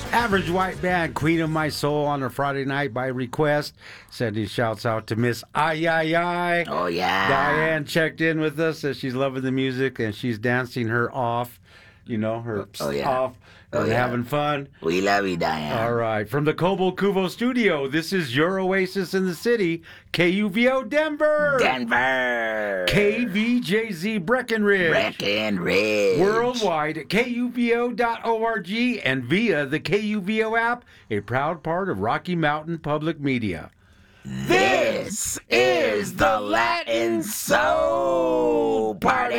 Average White Band, Queen of My Soul on a Friday night by request. Sending shouts out to Miss Ay Ay Ay. Oh, yeah. Diane checked in with us, says she's loving the music and she's dancing her off, off and having fun. We love you, Diane. All right. From the Cobo Cuvo studio, this is your oasis in the city, KUVO Denver. KVJZ Breckenridge. Worldwide at KUVO.org and via the KUVO app, a proud part of Rocky Mountain Public Media. This is the Latin Soul Party.